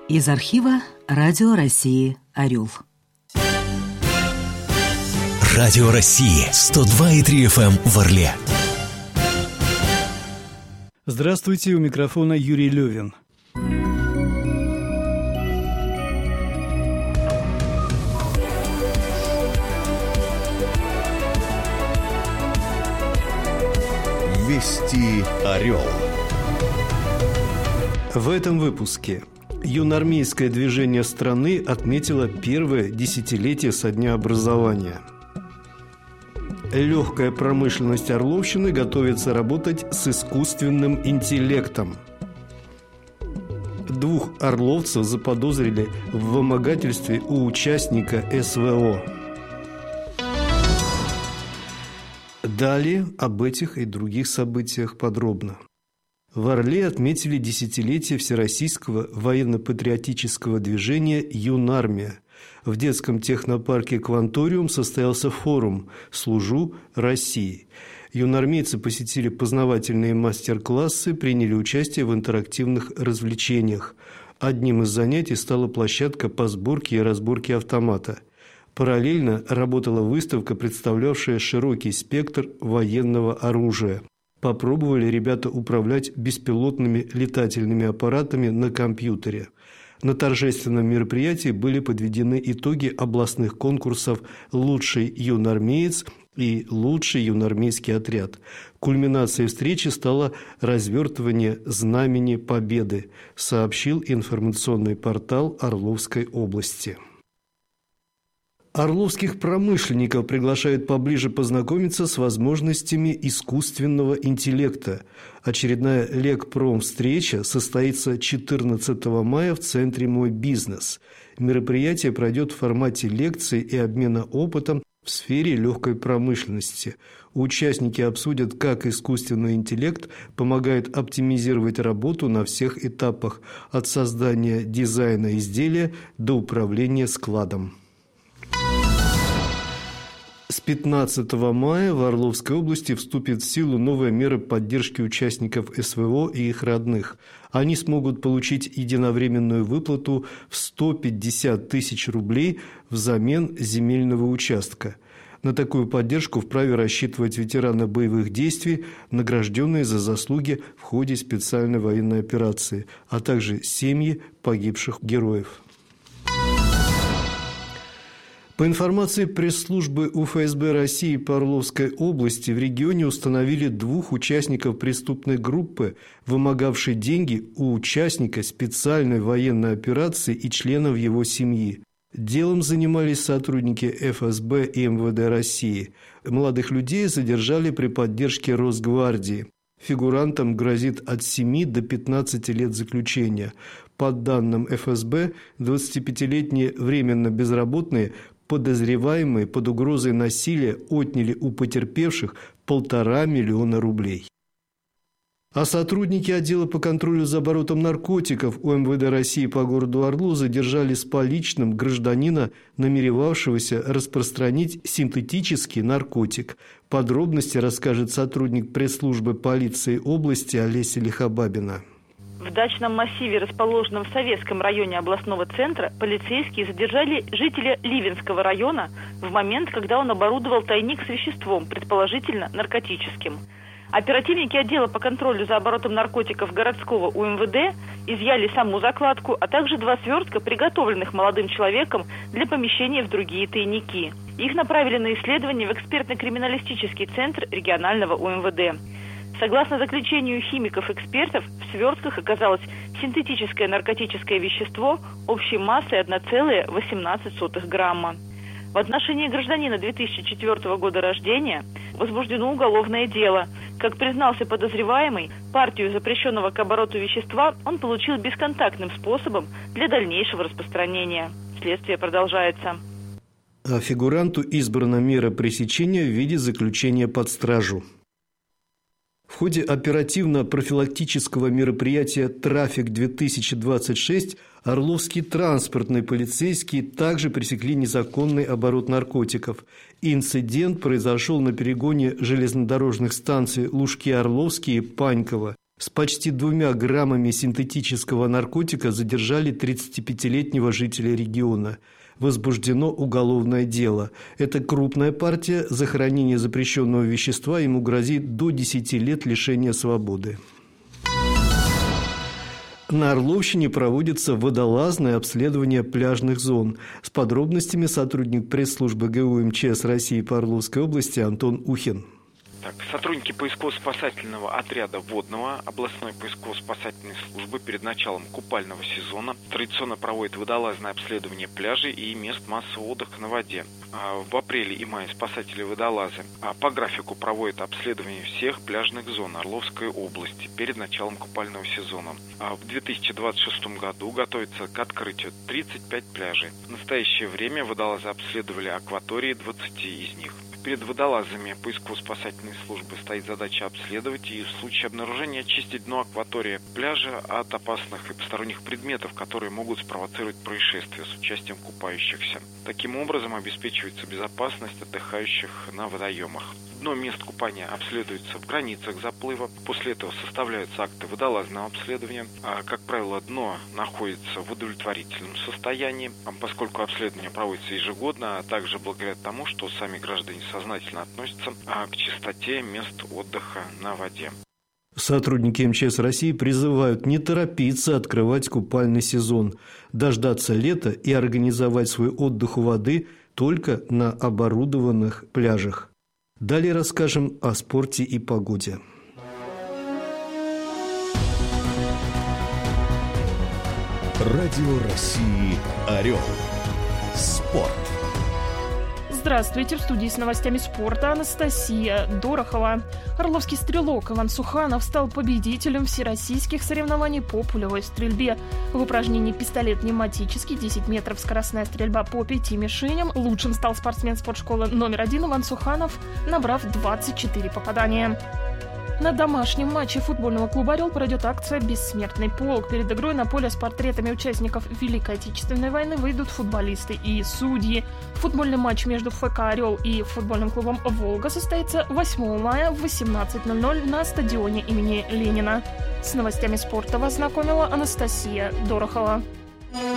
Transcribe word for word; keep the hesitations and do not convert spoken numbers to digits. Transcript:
Из архива Радио России «Орел». Радио России сто два и три эф эм в Орле. Здравствуйте, у микрофона Юрий Левин. Вести «Орел». В этом выпуске юноармейское движение страны отметило первое десятилетие со дня образования. Легкая промышленность Орловщины готовится работать с искусственным интеллектом. Двух орловцев заподозрили в вымогательстве у участника эс вэ о. Далее об этих и других событиях подробно. В Орле отметили десятилетие Всероссийского военно-патриотического движения «Юнармия». В детском технопарке «Кванториум» состоялся форум «Служу России». Юнармейцы посетили познавательные мастер-классы, приняли участие в интерактивных развлечениях. Одним из занятий стала площадка по сборке и разборке автомата. Параллельно работала выставка, представлявшая широкий спектр военного оружия. Попробовали ребята управлять беспилотными летательными аппаратами на компьютере. На торжественном мероприятии были подведены итоги областных конкурсов «Лучший юноармеец» и «Лучший юноармейский отряд». Кульминацией встречи стало развертывание Знамени Победы, сообщил информационный портал Орловской области. Орловских промышленников приглашают поближе познакомиться с возможностями искусственного интеллекта. Очередная Лекпром-встреча состоится четырнадцатого мая в центре «Мой бизнес». Мероприятие пройдет в формате лекций и обмена опытом в сфере легкой промышленности. Участники обсудят, как искусственный интеллект помогает оптимизировать работу на всех этапах, от создания дизайна изделия до управления складом. С пятнадцатого мая в Орловской области вступит в силу новая мера поддержки участников эс вэ о и их родных. Они смогут получить единовременную выплату в сто пятьдесят тысяч рублей взамен земельного участка. На такую поддержку вправе рассчитывать ветераны боевых действий, награжденные за заслуги в ходе специальной военной операции, а также семьи погибших героев. По информации пресс-службы у эф эс бэ России по Орловской области, в регионе установили двух участников преступной группы, вымогавшей деньги у участника специальной военной операции и членов его семьи. Делом занимались сотрудники эф эс бэ и эм вэ дэ России. Молодых людей задержали при поддержке Росгвардии. Фигурантам грозит от семи до пятнадцати лет заключения. По данным эф эс бэ, двадцатипятилетние временно безработные подозреваемые под угрозой насилия отняли у потерпевших полтора миллиона рублей. А сотрудники отдела по контролю за оборотом наркотиков у эм вэ дэ России по городу Орлу задержали с поличным гражданина, намеревавшегося распространить синтетический наркотик. Подробности расскажет сотрудник пресс-службы полиции области Олеся Лихобабина. В дачном массиве, расположенном в Советском районе областного центра, полицейские задержали жителя Ливенского района в момент, когда он оборудовал тайник с веществом, предположительно наркотическим. Оперативники отдела по контролю за оборотом наркотиков городского у эм вэ дэ изъяли саму закладку, а также два свертка, приготовленных молодым человеком для помещения в другие тайники. Их направили на исследование в экспертно-криминалистический центр регионального у эм вэ дэ. Согласно заключению химиков-экспертов, в свертках оказалось синтетическое наркотическое вещество общей массой одна целая восемнадцать сотых грамма. В отношении гражданина две тысячи четвёртого года рождения возбуждено уголовное дело. Как признался подозреваемый, партию запрещенного к обороту вещества он получил бесконтактным способом для дальнейшего распространения. Следствие продолжается. А фигуранту избрана мера пресечения в виде заключения под стражу. В ходе оперативно-профилактического мероприятия «Трафик-две тысячи двадцать шесть» орловские транспортные полицейские также пресекли незаконный оборот наркотиков. Инцидент произошел на перегоне железнодорожных станций Лужки-Орловские и Паньково. С почти двумя граммами синтетического наркотика задержали тридцатипятилетнего жителя региона. Возбуждено уголовное дело. Это крупная партия. За хранение запрещенного вещества ему грозит до десяти лет лишения свободы. На Орловщине проводится водолазное обследование пляжных зон. С подробностями сотрудник пресс-службы ГУ МЧС России по Орловской области Антон Ухин. Так, сотрудники поисково-спасательного отряда водного областной поисково-спасательной службы перед началом купального сезона традиционно проводят водолазное обследование пляжей и мест массового отдыха на воде. В апреле и мае спасатели-водолазы по графику проводят обследование всех пляжных зон Орловской области перед началом купального сезона. В две тысячи двадцать шестом году готовится к открытию тридцать пять пляжей. В настоящее время водолазы обследовали акватории двадцати из них. Перед водолазами поисково-спасательной службы стоит задача обследовать и в случае обнаружения очистить дно акватории пляжа от опасных и посторонних предметов, которые могут спровоцировать происшествия с участием купающихся. Таким образом обеспечивается безопасность отдыхающих на водоемах. Дно мест купания обследуется в границах заплыва. После этого составляются акты водолазного обследования. А, как правило, дно находится в удовлетворительном состоянии, поскольку обследование проводится ежегодно, а также благодаря тому, что сами граждане сознательно относятся а, к чистоте мест отдыха на воде. Сотрудники МЧС России призывают не торопиться открывать купальный сезон, дождаться лета и организовать свой отдых у воды только на оборудованных пляжах. Далее расскажем о спорте и погоде. Радио России «Орел». Спорт. Здравствуйте, в студии с новостями спорта Анастасия Дорохова. Орловский стрелок Иван Суханов стал победителем всероссийских соревнований по пулевой стрельбе. В упражнении пистолет-пневматический, десять метров скоростная стрельба по пяти мишеням лучшим стал спортсмен спортшколы номер один Иван Суханов, набрав двадцать четыре попадания. На домашнем матче футбольного клуба «Орел» пройдет акция «Бессмертный полк». Перед игрой на поле с портретами участников Великой Отечественной войны выйдут футболисты и судьи. Футбольный матч между ФК «Орел» и футбольным клубом «Волга» состоится восьмого мая в восемнадцать ноль ноль на стадионе имени Ленина. С новостями спорта вас знакомила Анастасия Дорохова.